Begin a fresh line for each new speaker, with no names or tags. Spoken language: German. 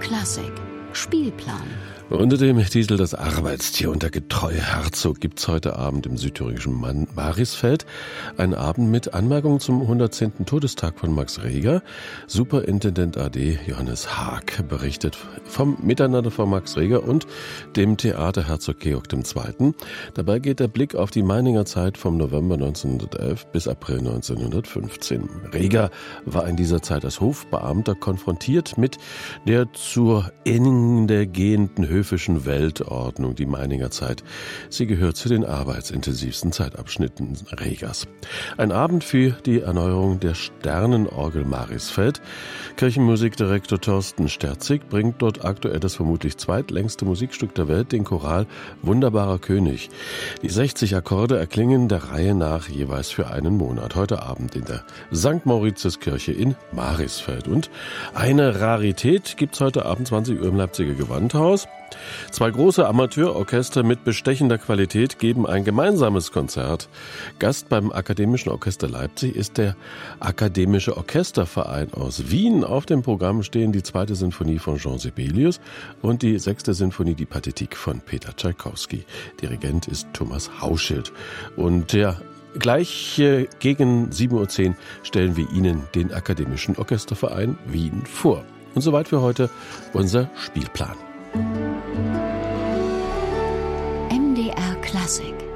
Klassik Spielplan.
Unter dem Titel Das Arbeitstier und der getreue Herzog gibt's heute Abend im südthüringischen Marisfeld einen Abend mit Anmerkungen zum 110. Todestag von Max Reger. Superintendent AD Johannes Haag berichtet vom Miteinander von Max Reger und dem Theater Herzog Georg II. Dabei geht der Blick auf die Meininger Zeit vom November 1911 bis April 1915. Reger war in dieser Zeit als Hofbeamter konfrontiert mit der zur Ende gehenden höfischen Weltordnung, die Meininger Zeit. Sie gehört zu den arbeitsintensivsten Zeitabschnitten Regers. Ein Abend für die Erneuerung der Sternenorgel Marisfeld. Kirchenmusikdirektor Thorsten Sterzig bringt dort aktuell das vermutlich zweitlängste Musikstück der Welt, den Choral Wunderbarer König. Die 60 Akkorde erklingen der Reihe nach jeweils für einen Monat. Heute Abend in der St. Mauritiuskirche in Marisfeld. Und eine Rarität gibt's heute Abend 20 Uhr im Leipziger Gewandhaus. Zwei große Amateurorchester mit bestechender Qualität geben ein gemeinsames Konzert. Gast beim Akademischen Orchester Leipzig ist der Akademische Orchesterverein aus Wien. Auf dem Programm stehen die 2. Sinfonie von Jean Sibelius und die 6. Sinfonie, die Pathetique von Peter Tschaikowski. Dirigent ist Thomas Hauschild. Und ja, gleich gegen 7.10 Uhr stellen wir Ihnen den Akademischen Orchesterverein Wien vor. Und soweit für heute unser Spielplan.
MDR Klassik